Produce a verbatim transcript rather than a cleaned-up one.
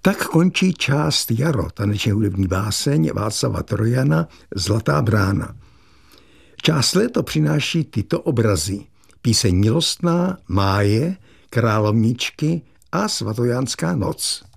Tak Tak končí část Jaro, tanečně hudební báseň Václava Trojana Zlatá brána. Část léto přináší tyto obrazy. Píseň Milostná, Máje, Královničky a Svatojánská noc.